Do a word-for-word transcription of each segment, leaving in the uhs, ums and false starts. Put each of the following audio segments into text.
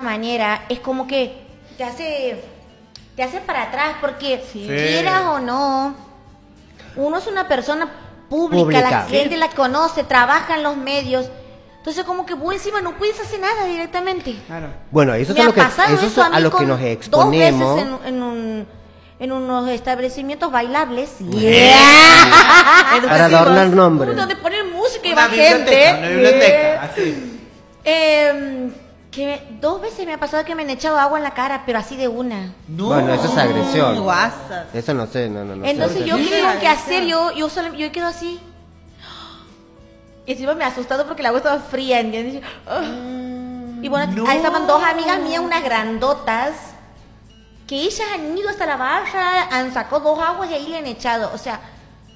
manera, es como que te hace, te hace para atrás, porque Sí. quieras o no, uno es una persona pública, Pública. la gente Sí. la conoce, trabaja en los medios, entonces como que vos encima no puedes hacer nada directamente. Claro. Bueno, eso Me es a ha lo que, pasado eso es eso a a mí lo que con nos dos exponemos. veces en, en un en unos establecimientos bailables. Para adornar nombres. Donde ponen música y Una va gente. biblioteca, una biblioteca, así. Eh, que me- dos veces me ha pasado que me han echado agua en la cara, pero así de una. No. Bueno, eso es agresión. Guasas. Eso no sé, no, no, no sé. Entonces yo Sí. qué tengo que hacer, yo yo solo, yo quedo así. Y encima me ha asustado porque el agua estaba fría, ¿entiendes? Ah. Y bueno, No. ahí estaban dos amigas mías, unas grandotas, que ellas han ido hasta la barra, han sacado dos aguas y ahí le han echado. O sea,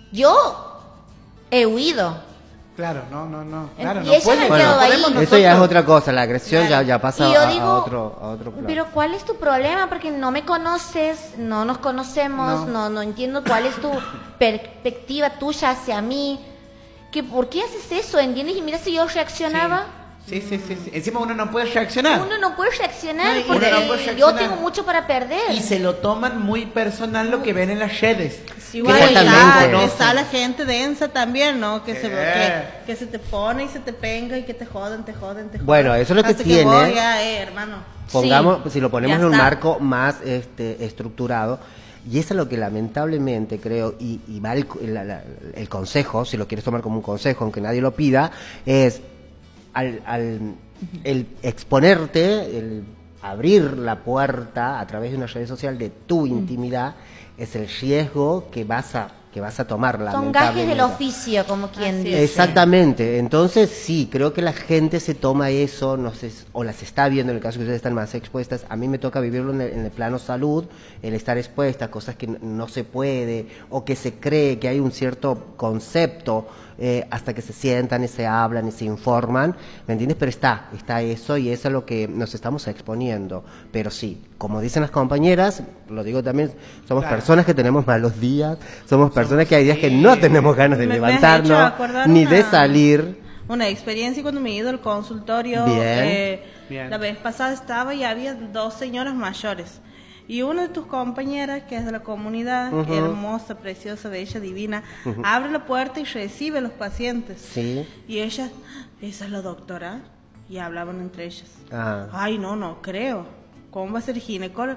yo he huido. Claro, no, no, no. Claro, Y no ellas pueden, han no quedado ahí. podemos Eso ya es nosotros. otra cosa, la agresión Claro. ya, ya pasa Y yo a, a digo, otro, a otro plano. Pero ¿cuál es tu problema? Porque no me conoces, no nos conocemos, No. no, no entiendo cuál es tu perspectiva tuya hacia mí. Que ¿por qué haces eso? ¿Entiendes? Y mira si yo reaccionaba. Sí, sí, sí, sí. Encima uno no puede reaccionar. Uno no puede reaccionar No, y porque uno no puede yo reaccionar. tengo mucho para perder. Y se lo toman muy personal lo que ven en las redes. Sí, Que bueno, ellos Exactamente. no está, conocen. está la gente densa también, ¿no? Que se, Eh. que, que se te pone y se te penga y que te joden, te joden, te joden. Bueno, eso es lo que Hasta tiene. vos ya, eh, hermano. Pongamos, Sí, si lo ponemos ya en un está. marco más este, estructurado, y eso es lo que lamentablemente creo, y, y va el, la- la- el consejo, si lo quieres tomar como un consejo, aunque nadie lo pida, es al, al el exponerte, el abrir la puerta a través de una red social de tu intimidad, es el riesgo que vas a que vas a tomar. Son gajes del lamentablemente. oficio, como quien Así dice. Exactamente, entonces sí, creo que la gente se toma eso, no sé, o las está viendo en el caso que ustedes están más expuestas. A mí me toca vivirlo en el, en el plano salud, el estar expuesta a cosas que n- no se puede, o que se cree que hay un cierto concepto, eh, hasta que se sientan y se hablan y se informan, ¿me entiendes? Pero está, está eso y eso es lo que nos estamos exponiendo. Pero sí, como dicen las compañeras, lo digo también, somos Claro. personas que tenemos malos días, somos personas que hay días que no tenemos ganas de Me- me has levantarnos, hecho acordar ni una- de salir. Una experiencia cuando me he ido al consultorio. Bien. eh, Bien. La vez pasada estaba y había dos señoras mayores. Y una de tus compañeras, que es de la comunidad, Ujú. hermosa, preciosa, bella, divina, abre la puerta y recibe a los pacientes. Sí. Y ella, esa es la doctora. Y hablaban entre ellas. Ah. Ay, no, no creo. ¿Cómo va a ser ginecólogo?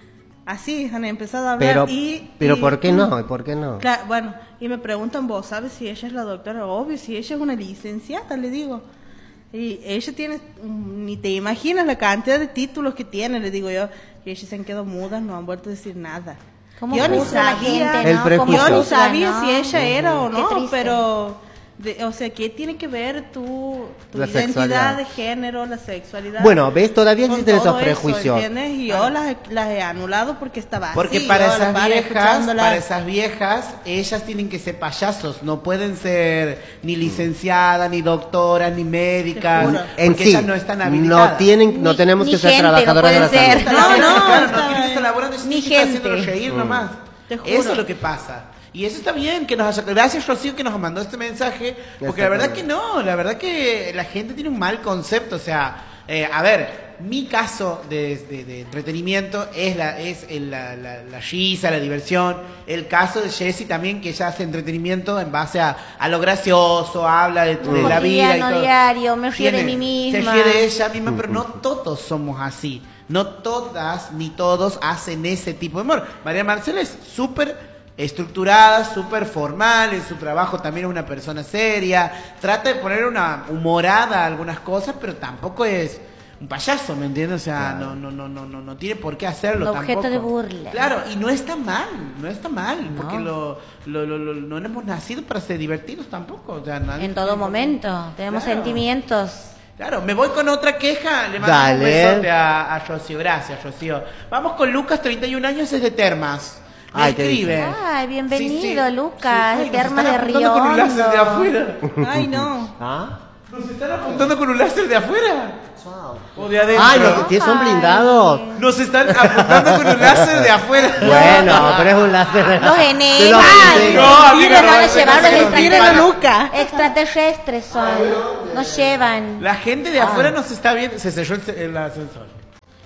Así han empezado a hablar. Pero, y, pero y- ¿por qué no? ¿Por qué no? Claro, bueno, y me preguntan, ¿vos sabes si ella es la doctora? Obvio, si ella es una licenciada, le digo. Y ella tiene, mm, ni te imaginas la cantidad de títulos que tiene, le digo yo. Y ellas se han quedado mudas, no han vuelto a decir nada. ¿Cómo yo ni juzga la sabía, gente, El no? prejuicio. ¿Cómo yo ni juzga, sabía no? si ella era o Qué no, triste. pero, de- o sea, ¿qué tiene que ver tu, tu La identidad sexualidad. de género, la sexualidad? Bueno, ¿ves? Todavía con existen todo esos prejuicios. Eso, ¿entiendes? Y yo las, he- las he anulado porque estaba Porque así, para yo esas las viejas, escuchándolas. para esas viejas, ellas tienen que ser payasos, no pueden ser ni licenciadas, ni doctoras, ni médicas, Te juro. En porque sí, ellas no están habilitadas. no tienen, no Ni- tenemos ni que ser gente, no trabajadoras de la pueden ser. salud. No, no, claro, está no quieren bien. estar laborando, ellos Ni tienen que estar gente. haciéndonos reír nomás. Te juro. Eso es lo que pasa. Y eso está bien, que nos haya... Gracias, Rocío, que nos mandó este mensaje, porque la verdad que no, la verdad que la gente tiene un mal concepto, o sea, eh, a ver, mi caso de, de- de entretenimiento es la es el- la, la, la risa, la diversión, el caso de Jessie también, que ella hace entretenimiento en base a, a lo gracioso, habla de, de la vida y Cotidiano, todo. diario, me río de Tiene- mí Se misma. ríe de ella misma, pero no todos somos así. No todas ni todos hacen ese tipo de humor. María Marcela es súper estructurada, súper formal, en su trabajo también es una persona seria, trata de poner una humorada a algunas cosas, pero tampoco es un payaso, ¿me entiendes? O sea, no, no, no, no, no, no tiene por qué hacerlo Un objeto tampoco. de burla. Claro, y no está mal, no está mal, No. porque lo, lo, lo, lo- no hemos nacido para ser divertidos tampoco. O sea, nadie En todo tiene por qué- momento. Tenemos Claro. sentimientos. Claro, me voy con otra queja. Le mando Dale. un besote a, a Rocío. Gracias, Rocío. Vamos con Lucas, treinta y un años, es de Termas. Me Ay, ¿qué escribe. dice? Ay, bienvenido, Sí, sí. Lucas, Sí. Ay, de nos Termas están de apuntando con un láser de Riondo. afuera. Ay, no. ¿Ah? ¿Nos están apuntando con un láser de afuera? ¿O de adentro? Ay, los que son blindados. Nos están apuntando con un láser de afuera. Bueno, pero es un láser de Los de enemigos. los pendejos. No, amiga, Mira, no, van a ese llevar no los se lo Mira la extraterrestres. nuca. Extraterrestres son. Nos llevan. La gente de afuera nos está viendo. Se selló el, el ascensor.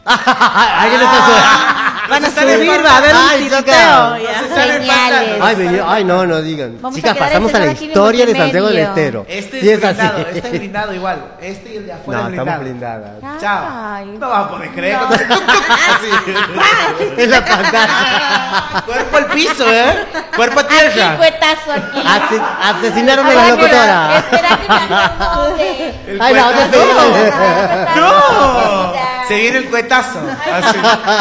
Alguien está Ah, Van a nos están subir, espantando. va a haber un Ay, tiroteo. chica. ya. Nos están Señales. espantando. Ay, vení- ay, no, no digan. Vamos a Chicas, quedar pasamos a la encerrados aquí en el historia de Santiago del medio. Estero. Este Sí, es es así. blindado, este es blindado igual. Este y el de afuera No, es estamos blindado. blindadas. Chao. Ay. No vas a poder creer. No. Así. Es la pantalla. Cuerpo al piso, ¿eh? Cuerpo a Aquí, tierra. cuetazo aquí. Ase- asesinaron a la Ahora que- locutora. Espera que me acomode. El Ay, no, cuetazo. no, ¡No! Se viene el cuetazo. Así.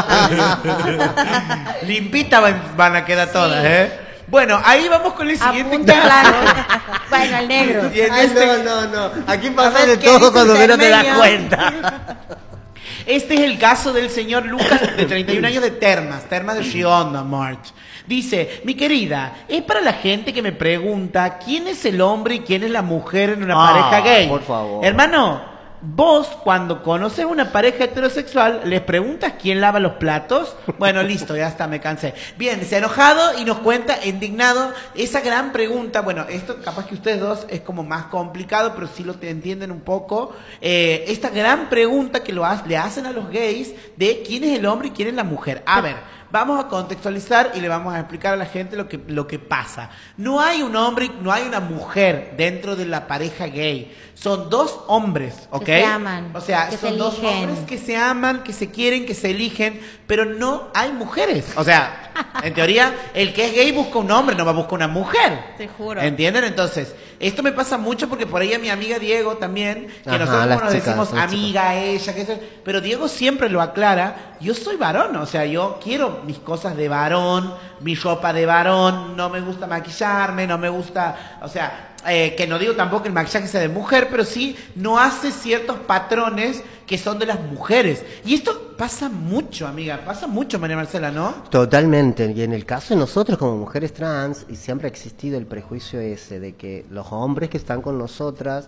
Limpita van, van a quedar todas, ¿eh? Bueno, ahí vamos con el A siguiente punto caso. blanco. Bueno, el negro. Y en Ay, este- no, no, no. Aquí A pasa ver, de ¿qué todo dice cuando menos te das Cermeño? cuenta. Este es el caso del señor Lucas, de treinta y un años, de Termas, Termas de Rionda, March. Dice, mi querida, es para la gente que me pregunta quién es el hombre y quién es la mujer en una Ah, pareja gay. por favor. Hermano, vos cuando conoces una pareja heterosexual, ¿les preguntas quién lava los platos? Bueno, listo, ya está, me cansé. Bien, se ha enojado y nos cuenta, indignado, esa gran pregunta. Bueno, esto capaz que ustedes dos es como más complicado, pero sí lo te entienden un poco. Eh, esta gran pregunta que lo ha- le hacen a los gays de quién es el hombre y quién es la mujer. A ver. Vamos a contextualizar y le vamos a explicar a la gente lo que, lo que pasa. No hay un hombre, no hay una mujer dentro de la pareja gay. Son dos hombres, ¿ok? se aman, O sea, que son se dos eligen. hombres que se aman, que se quieren, que se eligen, pero no hay mujeres. O sea, en teoría, el que es gay busca un hombre, no va a buscar una mujer. Te juro. ¿Entienden? Entonces, esto me pasa mucho porque por ahí a mi amiga Diego también, que Ajá, nosotros las como nos chicas, decimos las chicas. amiga, ella, que eso, pero Diego siempre lo aclara, yo soy varón, o sea, yo quiero mis cosas de varón, mi ropa de varón, no me gusta maquillarme, no me gusta, o sea, eh, que no digo tampoco que el maquillaje sea de mujer, pero sí no hace ciertos patrones que son de las mujeres. Y esto pasa mucho, amiga, pasa mucho, María Marcela, ¿no? Totalmente. Y en el caso de nosotros como mujeres trans, y siempre ha existido el prejuicio ese de que los hombres que están con nosotras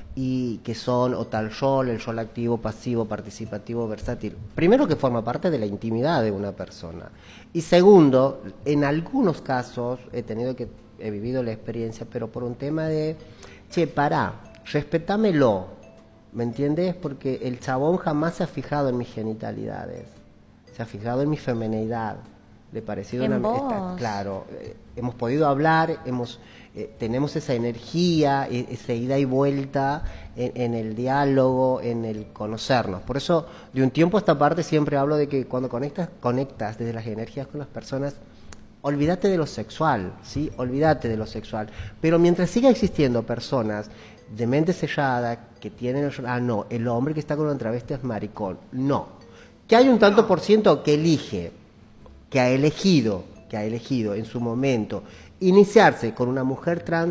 y que son o tal rol, el rol activo, pasivo, participativo, versátil, primero que forma parte de la intimidad de una persona. Y segundo, en algunos casos he tenido que, he vivido la experiencia, pero por un tema de, che, pará, respetámelo, ¿me entiendes? Porque el chabón jamás se ha fijado en mis genitalidades, se ha fijado en mi femineidad, le ha parecido En una... vos. está- claro, eh, hemos podido hablar, hemos eh, tenemos esa energía, e- esa ida y vuelta en, en el diálogo, en el conocernos. Por eso, de un tiempo a esta parte siempre hablo de que cuando conectas, conectas desde las energías con las personas, olvídate de lo sexual, ¿sí? Olvídate de lo sexual. Pero mientras siga existiendo personas de mente sellada que tienen el... Ah, no, el hombre que está con una travesti es maricón. No. Que hay un tanto por ciento que elige, que ha elegido, que ha elegido en su momento iniciarse con una mujer trans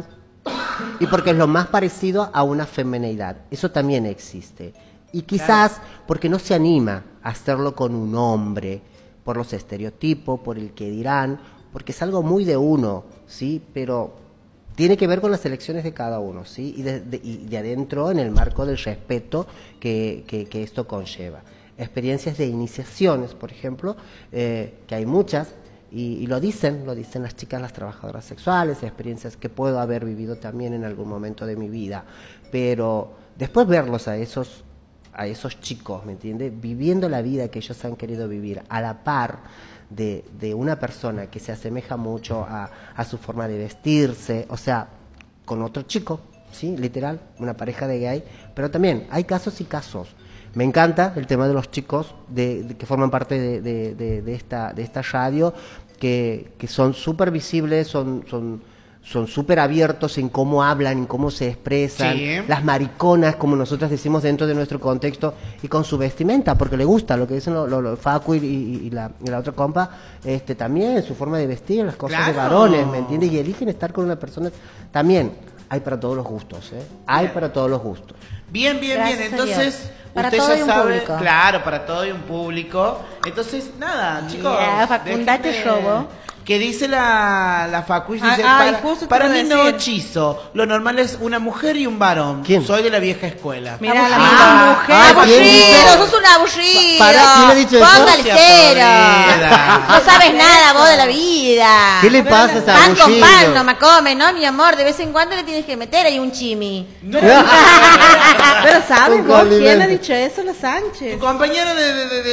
y porque es lo más parecido a una femineidad. Eso también existe. Y quizás porque no se anima a hacerlo con un hombre, por los estereotipos, por el que dirán, porque es algo muy de uno, ¿sí? Pero tiene que ver con las elecciones de cada uno, ¿sí? Y de, de, y de adentro en el marco del respeto que, que, que esto conlleva. Experiencias de iniciaciones, por ejemplo, eh, que hay muchas, y, y lo dicen, lo dicen las chicas, las trabajadoras sexuales, experiencias que puedo haber vivido también en algún momento de mi vida, pero después verlos a esos a esos chicos, ¿me entiendes? Viviendo la vida que ellos han querido vivir, a la par de, de una persona que se asemeja mucho a, a su forma de vestirse, o sea, con otro chico, ¿sí? Literal, una pareja de gay, pero también hay casos y casos. Me encanta el tema de los chicos de, de, que forman parte de, de, de, de, esta, de esta radio, que, que son súper visibles, son... son son súper abiertos en cómo hablan, en cómo se expresan, Sí. las mariconas, como nosotros decimos dentro de nuestro contexto, y con su vestimenta, porque le gusta lo que dicen los lo, lo, Facu y, y, y, la, y la otra compa, este también, su forma de vestir, las cosas de Claro. varones, ¿me entiendes? Y eligen estar con una persona, también hay para todos los gustos, ¿eh? Hay para todos los gustos. Bien, bien, Gracias bien. a Entonces, Dios. Para usted todo ya y un sabe, público. claro, para todo y un público. Entonces, nada, chicos. Yeah, Facundate déjenme- robo. Que dice la, la Facu, dice, Ah, para, ay, justo te para iba a mí no decir. hechizo. Lo normal es una mujer y un varón. ¿Quién? Soy de la vieja escuela. Mira, la Aburrido. misma mujer. Ah, ¿quién Aburrido, dijo? sos un aburrido. Pa- para, ¿quién ha dicho eso? Póngale Sea cero. podrida. No sabes nada vos de la vida. ¿Qué le pasa a esa Pan con aburrido? pan no me come, ¿no, mi amor? De vez en cuando le tienes que meter ahí un chimi. Pero ¿sabes Un vos quién condimento. ha dicho eso? La Sánchez. Tu compañero de, de, de,